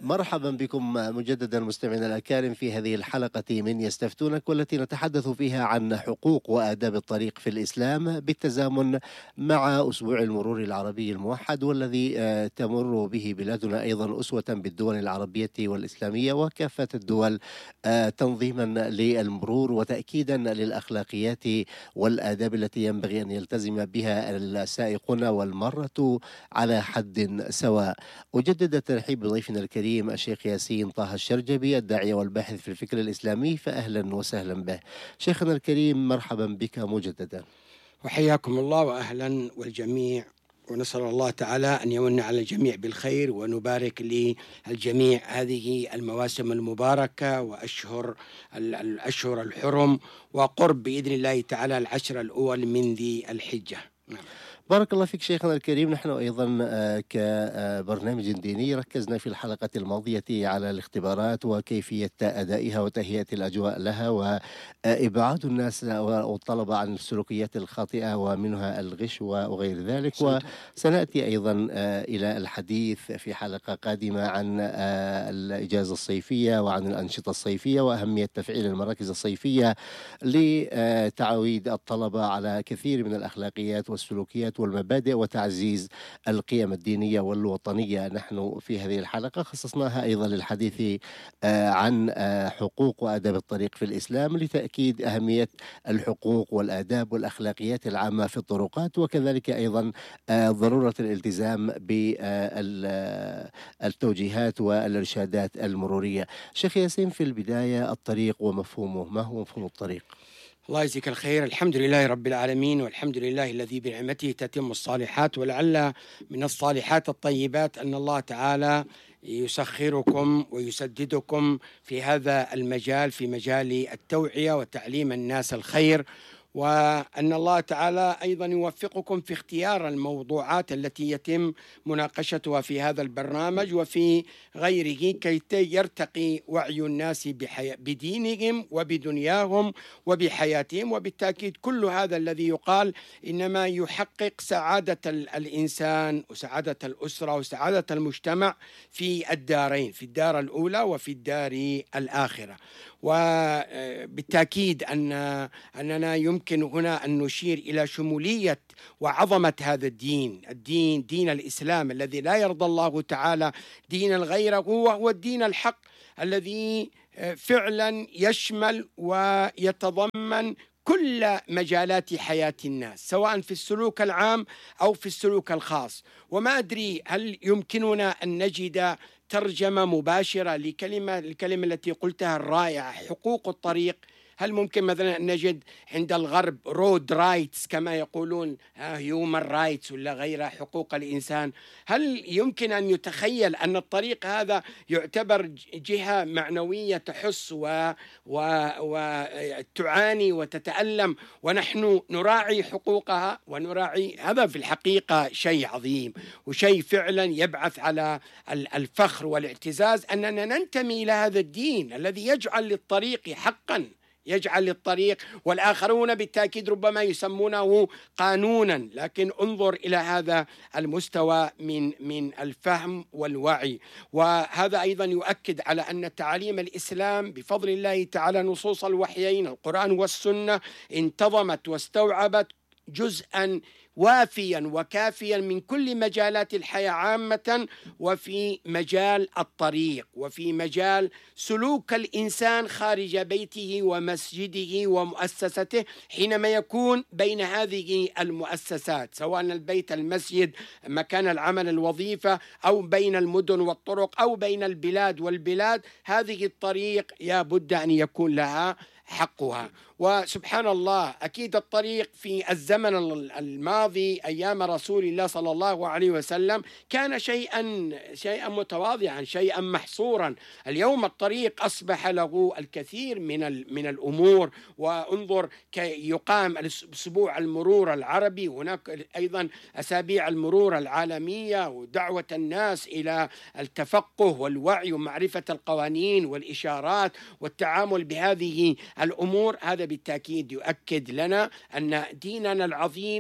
مرحبا بكم مجددا مستمعينا الأكارم في هذه الحلقة من يستفتونك، والتي نتحدث فيها عن حقوق وآداب الطريق في الإسلام بالتزامن مع أسبوع المرور العربي الموحد، والذي تمر به بلادنا أيضا أسوة بالدول العربية والإسلامية وكافة الدول تنظيما للمرور وتأكيدا للأخلاقيات والآداب التي ينبغي أن يلتزم بها السائقون والمرة على حد سواء. أجدد الترحيب بضيفنا الكريم الشيخ ياسين طه الشرجبي، الداعية والباحث في الفكر الإسلامي، فأهلا وسهلا به. شيخنا الكريم، مرحبا بك مجددا. وحياكم الله وأهلا والجميع، ونسأل الله تعالى أن يمن على الجميع بالخير، ونبارك للجميع هذه المواسم المباركة وأشهر الأشهر الحرم، وقرب بإذن الله تعالى العشر الأول من ذي الحجة. بارك الله فيك شيخنا الكريم. نحن أيضا كبرنامج ديني ركزنا في الحلقة الماضية على الاختبارات وكيفية أدائها وتهيئة الأجواء لها وإبعاد الناس والطلبة عن السلوكيات الخاطئة ومنها الغش وغير ذلك. وسنأتي أيضا إلى الحديث في حلقة قادمة عن الإجازة الصيفية وعن الأنشطة الصيفية وأهمية تفعيل المراكز الصيفية لتعويد الطلبة على كثير من الأخلاقيات والسلوكيات والمبادئ وتعزيز القيم الدينية والوطنية. نحن في هذه الحلقة خصصناها أيضا للحديث عن حقوق وآداب الطريق في الإسلام، لتأكيد أهمية الحقوق والآداب والأخلاقيات العامة في الطرقات، وكذلك أيضا ضرورة الالتزام بالتوجيهات والإرشادات المرورية. شيخ ياسين، في البداية الطريق ومفهومه، ما هو مفهوم الطريق؟ الله يجزيك الخير. الحمد لله رب العالمين، والحمد لله الذي بنعمته تتم الصالحات، ولعل من الصالحات الطيبات أن الله تعالى يسخركم ويسددكم في هذا المجال، في مجال التوعية وتعليم الناس الخير، وأن الله تعالى أيضا يوفقكم في اختيار الموضوعات التي يتم مناقشتها في هذا البرنامج وفي غيره، كي يرتقي وعي الناس بدينهم وبدنياهم وبحياتهم. وبالتأكيد كل هذا الذي يقال إنما يحقق سعادة الإنسان وسعادة الأسرة وسعادة المجتمع في الدارين، في الدار الأولى وفي الدار الآخرة. وبالتأكيد أننا يمكن هنا أن نشير إلى شمولية وعظمة هذا الدين، دين الإسلام الذي لا يرضى الله تعالى دين غيره، وهو الدين الحق الذي فعلا يشمل ويتضمن كل مجالات حياة الناس، سواء في السلوك العام أو في السلوك الخاص. وما أدري هل يمكننا أن نجد ترجمة مباشرة الكلمة التي قلتها الرائعة، حقوق الطريق؟ هل ممكن مثلا أن نجد عند الغرب رود رايتس كما يقولون، هيومن رايتس ولا غيرها، حقوق الإنسان؟ هل يمكن أن يتخيل أن الطريق هذا يعتبر جهة معنوية تحس وتعاني وتتألم، ونحن نراعي حقوقها ونراعي؟ هذا في الحقيقة شيء عظيم وشيء فعلا يبعث على الفخر والاعتزاز أننا ننتمي إلى هذا الدين الذي يجعل للطريق حقا، يجعل للطريق، والآخرون بالتأكيد ربما يسمونه قانونا، لكن انظر إلى هذا المستوى من الفهم والوعي. وهذا أيضا يؤكد على أن تعاليم الإسلام بفضل الله تعالى نصوص الوحيين القرآن والسنة انتظمت واستوعبت جزءا وافيا وكافيا من كل مجالات الحياة عامة، وفي مجال الطريق وفي مجال سلوك الإنسان خارج بيته ومسجده ومؤسسته، حينما يكون بين هذه المؤسسات، سواء البيت، المسجد، مكان العمل، الوظيفة، أو بين المدن والطرق، أو بين البلاد والبلاد. هذه الطريق يا بد أن يكون لها حقها. وسبحان الله، أكيد الطريق في الزمن الماضي أيام رسول الله صلى الله عليه وسلم كان شيئا متواضعا، شيئا محصورا. اليوم الطريق أصبح له الكثير من الأمور. وانظر كي يقام أسبوع المرور العربي، هناك أيضا أسابيع المرور العالمية، ودعوة الناس إلى التفقه والوعي ومعرفة القوانين والإشارات والتعامل بهذه الأمور. هذا بالتأكيد يؤكد لنا أن ديننا العظيم هو الذي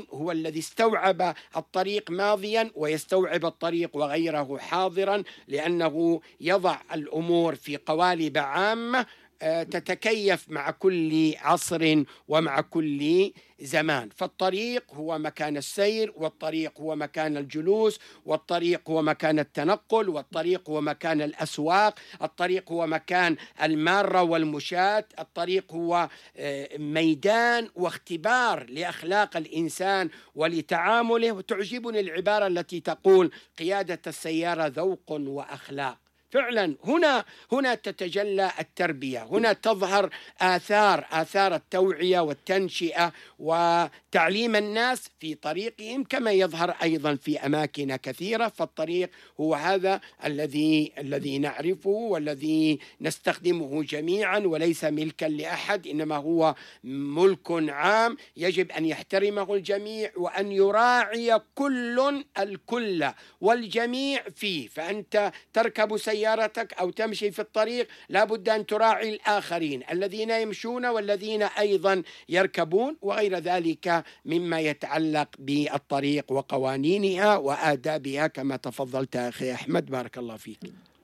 الذي استوعب الطريق ماضيا ويستوعب الطريق وغيره حاضرا، لأنه يضع الأمور في قوالب عامة تتكيف مع كل عصر ومع كل زمان. فالطريق هو مكان السير، والطريق هو مكان الجلوس، والطريق هو مكان التنقل، والطريق هو مكان الأسواق، الطريق هو مكان المارة والمشاة، الطريق هو ميدان واختبار لأخلاق الإنسان ولتعامله. وتعجبني العبارة التي تقول: قيادة السيارة ذوق وأخلاق. فعلا هنا تتجلى التربية، هنا تظهر آثار التوعية والتنشئة وتعليم الناس في طريقهم، كما يظهر أيضا في أماكن كثيرة. فالطريق هو هذا الذي نعرفه والذي نستخدمه جميعا، وليس ملكا لأحد، إنما هو ملك عام يجب أن يحترمه الجميع وأن يراعي كل الكل والجميع فيه. فأنت تركب سيارتك أو تمشي في الطريق لابد أن تراعي الآخرين الذين يمشون والذين أيضا يركبون، وغير ذلك مما يتعلق بالطريق وقوانينها وآدابها كما تفضلت أخي أحمد، بارك الله فيك.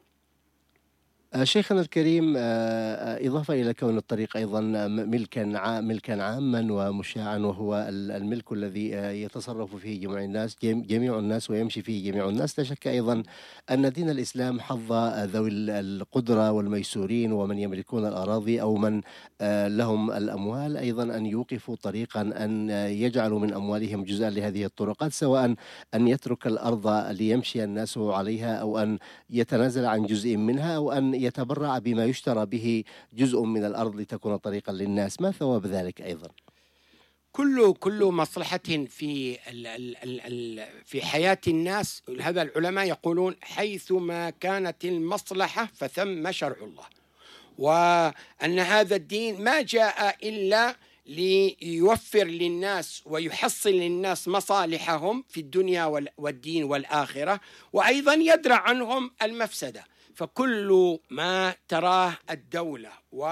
شيخنا الكريم، إضافة إلى كون الطريق أيضا ملكا عاما ومشاعا، وهو الملك الذي يتصرف فيه جميع الناس ويمشي فيه جميع الناس، لا شك أيضا أن دين الإسلام حظ ذوي القدرة والميسورين ومن يملكون الأراضي أو من لهم الأموال أيضا أن يوقفوا طريقا، أن يجعلوا من أموالهم جزءا لهذه الطرقات، سواء أن يترك الأرض ليمشي الناس عليها، أو أن يتنازل عن جزء منها، أو أن يتبرع بما يشترى به جزء من الأرض لتكون طريقا للناس. ما ثواب ذلك أيضا؟ كل مصلحة في حياة الناس. هذا العلماء يقولون: حيثما كانت المصلحة فثم شرع الله، وأن هذا الدين ما جاء إلا ليوفر للناس ويحصل للناس مصالحهم في الدنيا والدين والآخرة، وأيضا يدرع عنهم المفسدة. فكل ما تراه الدولة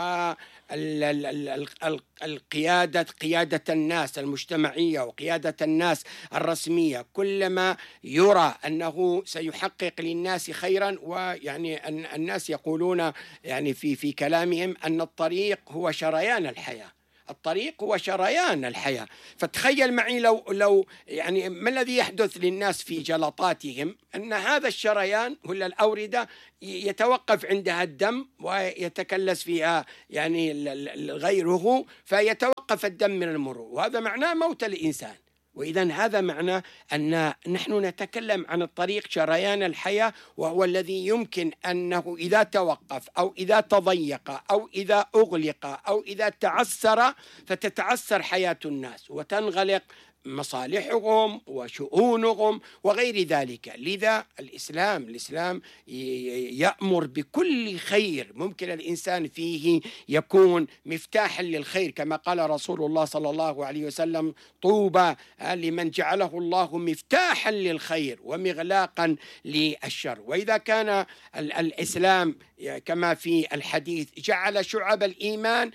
قيادة الناس المجتمعية وقيادة الناس الرسمية، كلما يرى أنه سيحقق للناس خيرا، ويعني الناس يقولون يعني في كلامهم أن الطريق هو شريان الحياة. الطريق هو شريان الحياة. فتخيل معي لو يعني ما الذي يحدث للناس في جلطاتهم، أن هذا الشريان ولا الأوردة يتوقف عندها الدم ويتكلس فيها يعني غيره، فيتوقف الدم من المرور، وهذا معناه موت الإنسان. وإذن هذا معنى أن نحن نتكلم عن الطريق شريان الحياة، وهو الذي يمكن أنه إذا توقف أو إذا تضيق أو إذا أغلق أو إذا تعسر فتتعسر حياة الناس وتنغلق مصالحهم وشؤونهم وغير ذلك. لذا الإسلام يأمر بكل خير ممكن الإنسان فيه يكون مفتاحا للخير، كما قال رسول الله صلى الله عليه وسلم: طوبى لمن جعله الله مفتاحا للخير ومغلاقا للشر. وإذا كان الإسلام كما في الحديث جعل شعب الإيمان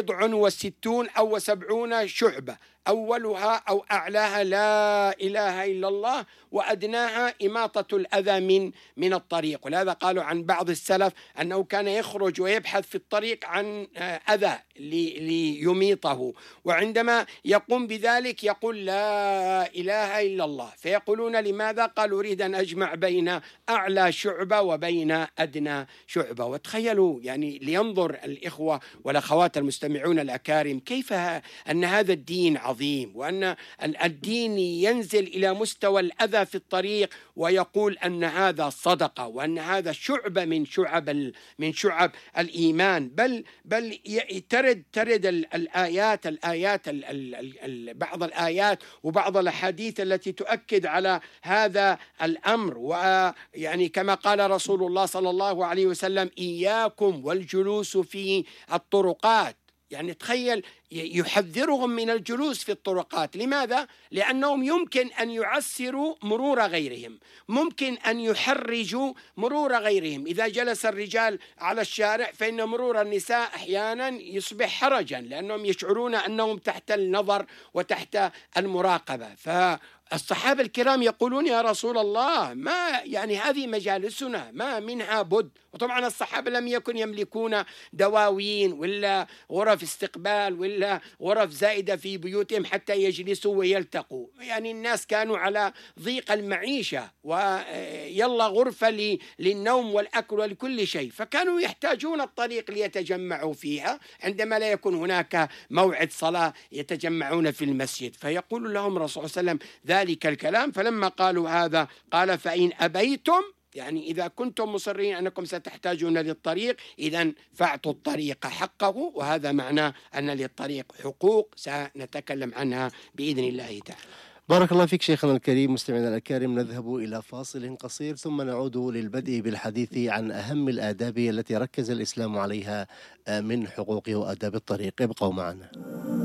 60 أو 70 شعبة، أولها أو أعلاها لا إله إلا الله، وأدناها إماطة الأذى من الطريق. ولهذا قالوا عن بعض السلف أنه كان يخرج ويبحث في الطريق عن أذى ليميطه، وعندما يقوم بذلك يقول لا إله إلا الله. فيقولون لماذا؟ قالوا أريد أن أجمع بين أعلى شعبة وبين أدنى شعبة. وتخيلوا يعني لينظر الإخوة والأخوات المستمعون الأكارم كيف أن هذا الدين عظيم، وأن الدين ينزل إلى مستوى الأذى في الطريق ويقول أن هذا صدقة، وأن هذا شعبة من شعب الإيمان. بل ترد الآيات بعض الآيات وبعض الأحاديث التي تؤكد على هذا الأمر. ويعني كما قال رسول الله صلى الله عليه وسلم: إياكم والجلوس في الطرقات، يعني تخيل يحذرهم من الجلوس في الطرقات. لماذا؟ لأنهم يمكن أن يعسروا مرور غيرهم، ممكن أن يحرجوا مرور غيرهم. إذا جلس الرجال على الشارع فإن مرور النساء أحيانا يصبح حرجا، لأنهم يشعرون أنهم تحت النظر وتحت المراقبة. الصحابة الكرام يقولون يا رسول الله، ما يعني هذه مجالسنا ما منها بد. وطبعا الصحابة لم يكن يملكون دواوين ولا غرف استقبال ولا غرف زائدة في بيوتهم حتى يجلسوا ويلتقوا، يعني الناس كانوا على ضيق المعيشة ويلا غرفة للنوم والأكل ولكل شيء، فكانوا يحتاجون الطريق ليتجمعوا فيها عندما لا يكون هناك موعد صلاة يتجمعون في المسجد. فيقول لهم الرسول صلى الله عليه وسلم ذلك الكلام. فلما قالوا هذا قال فإن أبيتم، يعني إذا كنتم مصرين أنكم ستحتاجون للطريق إذن فاعطوا الطريق حقه. وهذا معناه أن للطريق حقوق سنتكلم عنها بإذن الله تعالى. بارك الله فيك شيخنا الكريم. مستمعينا الأكارم، نذهب إلى فاصل قصير ثم نعود للبدء بالحديث عن أهم الآداب التي ركز الإسلام عليها من حقوق وآداب الطريق. ابقوا معنا.